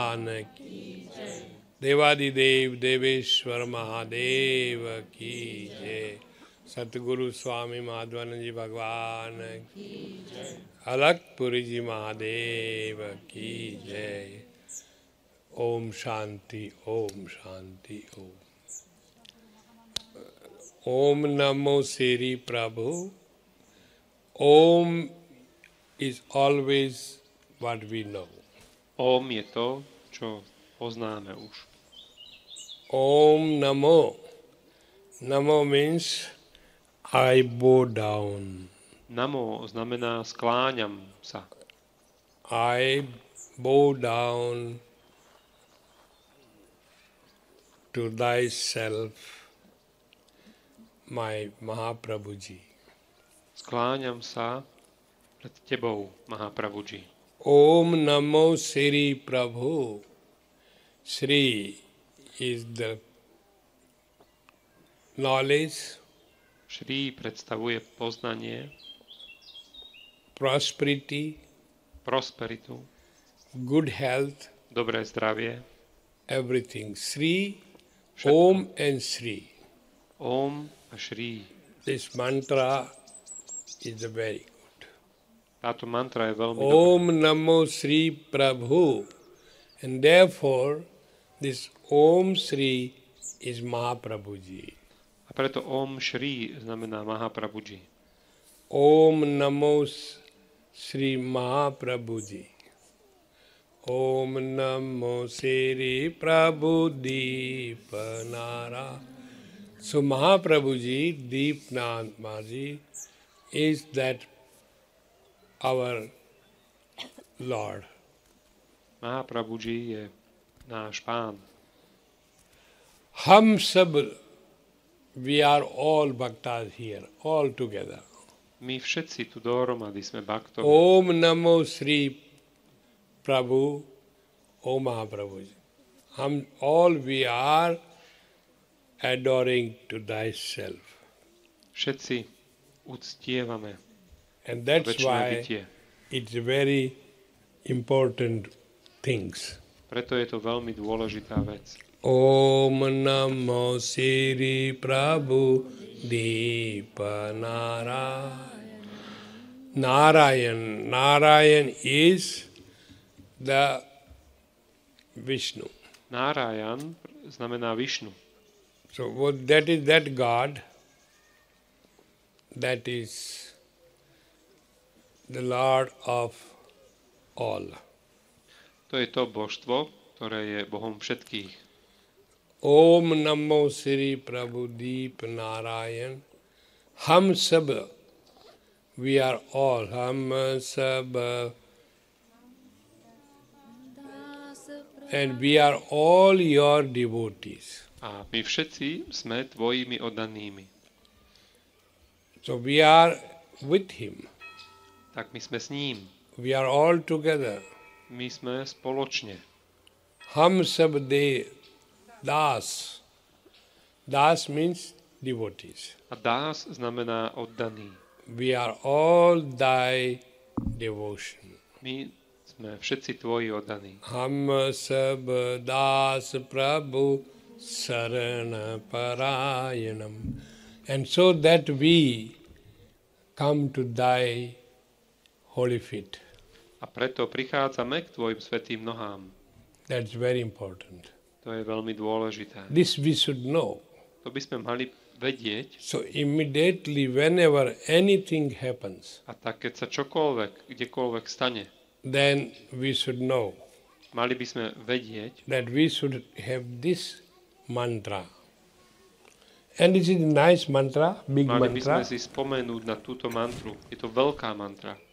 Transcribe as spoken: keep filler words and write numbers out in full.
भगवान की देवादिदेव देवेश्वर महादेव की जय। सतगुरु स्वामी माधवानंद जी भगवान की जय। अलकपुरी जी महादेव की जय। ओम शांति ओम शांति ओम। ओम नमो श्री प्रभु। ओम is always what we know. Om je to, čo poznáme už. Om namo. Namo means I bow down. Namo znamená skláňam sa. I bow down to thyself, my Mahaprabhuji. Skláňam sa pred tebou, Mahaprabhuji. Om namo Shri Prabhu. Shri is the knowledge. Shri predstavuje poznanie, Prosperity, prosperitu, good health, dobré zdravie, everything. Shri, Všetko. Om and Shri. Om a Shri. This mantra is very good. Táto mantra je veľmi Om dobrá. namo Shri Prabhu. And therefore, this Om Shri is Mahaprabhuji. A preto Om Shri znamená Mahaprabhuji. Om namo Shri Mahaprabhuji. Om namo Shri Prabhu Deepanara. So Mahaprabhuji, Deepnath Maharaj, is that our Lord. Mahaprabhuji je náš pán. Hum sab, we are all bhaktas here, all together. My všetci tu dohromady sme bhaktovi. Om namo Shri Prabhu, O Mahaprabhuji. Hum, all we are adoring to thyself. Všetci uctievame And that's večné why bytie. it's very important things. Preto je to veľmi dôležitá vec. Om namo Shri Prabhu Deepanara. Narayan. Narayan is the Vishnu. Nárajan znamená Višnu. So what that is that God, that is the Lord of all. To je to božstvo, ktoré je Bohom všetkých. Om namo Shri Prabhu Deep Narayan. Hum sab, we are all. Hum sab, and we are all your devotees. A my všetci sme tvojimi oddanými. So we are with him. Tak my sme s ním. We are all together. My sme spoločne. Hum sab de das. Das means devotees. A dás znamená oddaný. We are all thy devotion. My sme všetci tvoji oddaní. Hum sab das Prabhu sarana parayanam. And so that we come to thy holy feet. A preto prichádzame k tvojim svätým nohám. That's very important. To je veľmi dôležité. This we should know. To by sme mali vedieť. So immediately whenever anything happens, A tak keď sa čokoľvek, kdekoľvek stane, then we should know mali by sme vedieť, that we should have this mantra. And this is a nice mantra, big mali by sme mantra. si spomenúť na túto mantru. Je to veľká mantra.